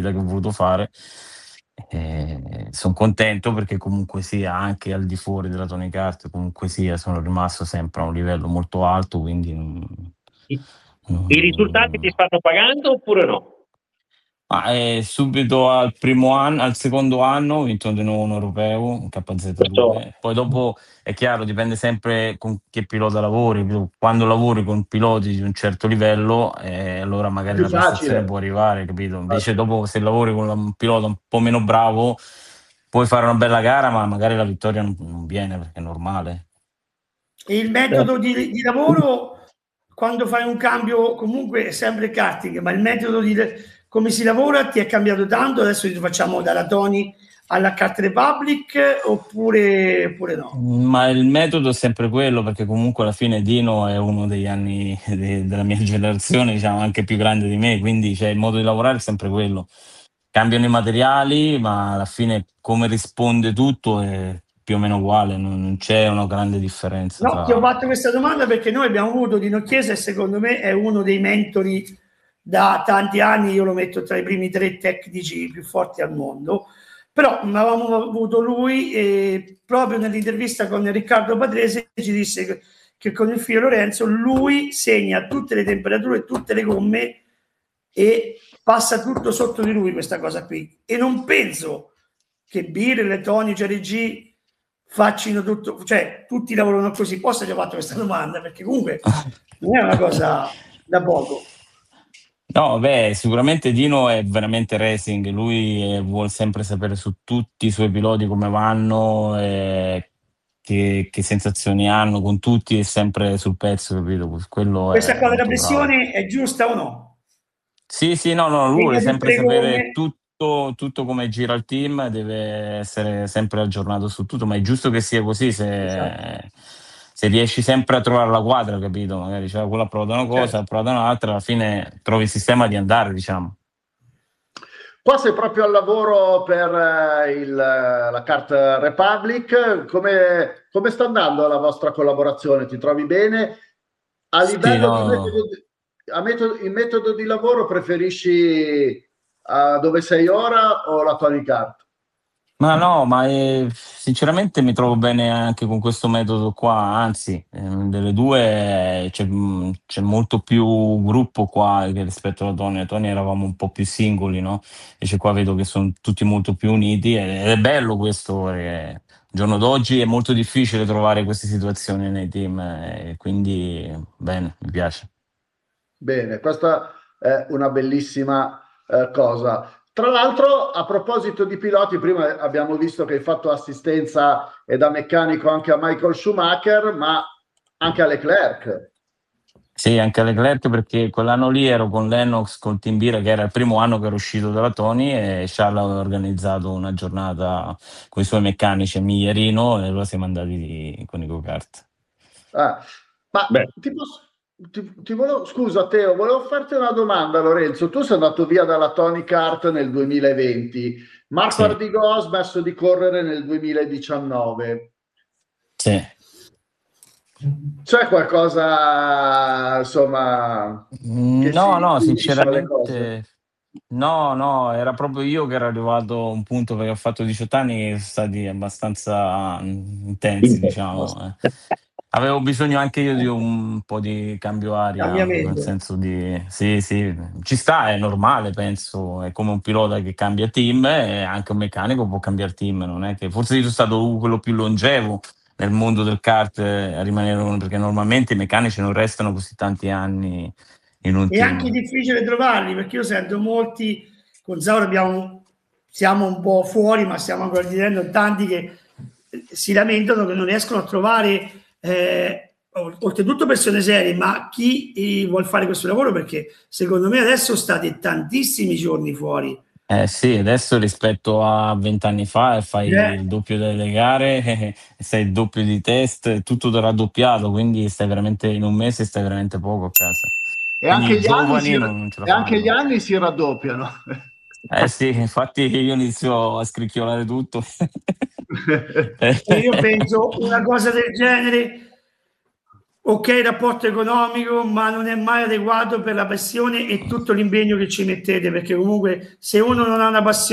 vita che ho voluto fare. Son contento perché comunque sia, anche al di fuori della Tony Kart, comunque sia, sono rimasto sempre a un livello molto alto, quindi I risultati ti stanno pagando oppure no? Subito al secondo anno ho vinto di nuovo un europeo, un Questo KZ2. Poi dopo è chiaro, dipende sempre con che pilota lavori. Quando lavori con piloti di un certo livello, allora magari Più la prestazione facile. può arrivare, capito? Invece dopo, se lavori con un pilota un po' meno bravo, puoi fare una bella gara, ma magari la vittoria non viene, perché è normale. E il metodo di lavoro, quando fai un cambio, comunque è sempre karting, ma il metodo di come si lavora ti è cambiato tanto? Adesso ti facciamo dalla Tony alla Kart Republic oppure no? Ma il metodo è sempre quello, perché comunque alla fine Dino è uno degli anni della mia generazione, diciamo, anche più grande di me, quindi il modo di lavorare è sempre quello. Cambiano i materiali, ma alla fine come risponde tutto è più o meno uguale, non c'è una grande differenza No, ti ho tra... fatto questa domanda perché noi abbiamo avuto Dino Chiesa e secondo me è uno dei mentori da tanti anni, io lo metto tra i primi 3 tecnici più forti al mondo, però avevamo avuto lui e proprio nell'intervista con Riccardo Patrese ci disse che con il figlio Lorenzo lui segna tutte le temperature, tutte le gomme e passa tutto sotto di lui questa cosa qui. E non penso che Birel, Tony, G facciano tutto, cioè tutti lavorano così. Posso aver fatto questa domanda? Perché comunque non è una cosa da poco. No, beh, sicuramente Dino è veramente racing, lui vuole sempre sapere su tutti i suoi piloti come vanno, che sensazioni hanno con tutti, è sempre sul pezzo, capito? Quello Questa è cosa della molto bravo. pressione è giusta o no? Sì, sì, no, lui Segna vuole tutte sempre le sapere gomme. tutto come gira il team, deve essere sempre aggiornato su tutto, ma è giusto che sia così, Esatto. se riesci sempre a trovare la quadra, capito? Magari quello ha provato una cosa, Certo. ha provato un'altra, alla fine trovi il sistema di andare, diciamo. Qua sei proprio al lavoro per la Kart Republic. Come sta andando la vostra collaborazione? Ti trovi bene? A Sì, livello di no. il metodo di lavoro preferisci dove sei ora o la Tony Kart? Ma no, ma sinceramente mi trovo bene anche con questo metodo qua, anzi, delle due c'è molto più gruppo qua che rispetto alla Tony. A Tony eravamo un po' più singoli, no? Invece qua vedo che sono tutti molto più uniti ed è bello questo, perché al giorno d'oggi è molto difficile trovare queste situazioni nei team, quindi bene, mi piace. Bene, questa è una bellissima cosa. Tra l'altro, a proposito di piloti, prima abbiamo visto che hai fatto assistenza e da meccanico anche a Michael Schumacher, ma anche a Leclerc. Sì, anche a Leclerc, perché quell'anno lì ero con Lennox, con Team Bira, che era il primo anno che ero uscito dalla Tony, e Charles aveva organizzato una giornata con i suoi meccanici a Migliarino e allora siamo andati con i go-kart. Ma Beh, scusa Teo, volevo farti una domanda, Lorenzo. Tu sei andato via dalla Tony Kart nel 2020, Marco Sì, Ardigò ha smesso di correre nel 2019. sì. C'è qualcosa, insomma, che si No, unisce alle cose? sinceramente no, era proprio io che ero arrivato a un punto, perché ho fatto 18 anni che sono stati abbastanza intensi, diciamo. Avevo bisogno anche io di un po' di cambio aria, nel Cambiamento. senso di... Sì, ci sta, è normale, penso, è come un pilota che cambia team e anche un meccanico può cambiare team, non è che... Forse io sono stato quello più longevo nel mondo del kart a rimanere uno, perché normalmente i meccanici non restano così tanti anni in un È anche team. difficile trovarli perché io sento molti, con Zauro siamo un po' fuori, ma stiamo ancora dicendo tanti che si lamentano che non riescono a trovare, oltretutto persone serie, ma chi vuol fare questo lavoro, perché secondo me adesso state tantissimi giorni fuori. Sì, adesso rispetto a 20 anni fa fai Eh, il doppio delle gare, sei il doppio di test, tutto raddoppiato, quindi stai veramente in un mese, stai veramente poco a casa. E Quindi anche i giovani non ce la e anche gli fanno. anni si raddoppiano. Eh sì, infatti io inizio a scricchiolare tutto. e io penso una cosa del genere ok, rapporto economico, ma non è mai adeguato per la passione e tutto l'impegno che ci mettete, perché comunque se uno non ha una passione